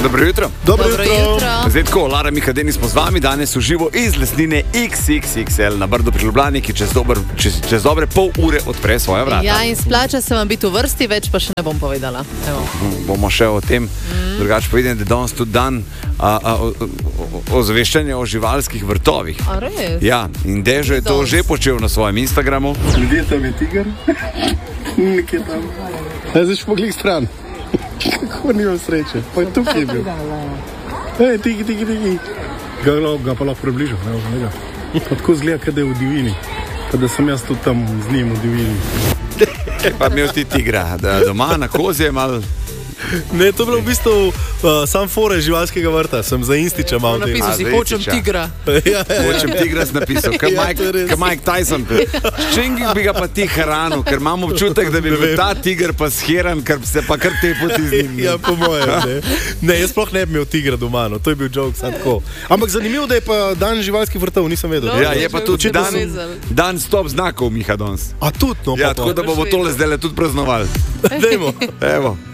Dobro jutro. Dobro jutro. Zdaj tako, Lara Mihadeni smo z vami, danes v živo iz lesnine XXXL na Brdu pri Ljubljani, ki čez dobre pol ure odpre svoja vrata. Ja, in splača se vam biti v vrsti, več pa še ne bom povedala. Evo. Bomo še o tem. Drugače pa vidim, da je danes tudi dan ozaveščanja o živalskih vrtovih. A res? Ja, in Dežo je to že počel na svojem Instagramu. Ljudje, tam je tiger. Nekje tam. Zdaj šel pogled stran. Kako nimam sreče. Pa je tukaj je bil. Tigi. Ga pa lahko približal. Pa tako zgleda, kada je v divini. Kada sem jaz tudi tam z njim v divini. Pa imel ti tigra doma na kozi je mal... Ne, to je bilo v bistvu sam fore živalskega vrta, sem za Instiča malo tega. Napisal si, hočem tigra. Hočem tigra, si napisal, kot Mike Tyson. S čim bi ga pa ti hranil, ker imam občutek, da bi bil ta tiger pa shiran, ker se pa kar te poti z njim. Ja, po mojem, ne. Ne, jaz sploh ne bi imel tigra doma, no, to je bil joke, sam tako. Ampak zanimivo, da je pa dan živalskih vrtov, nisem vedel. Ja, je pa tudi dan stop znakov, Miha, danes. A tudi, no, Ja, tako da bomo tole zdaj tudi praznovali. Dajmo. Evo.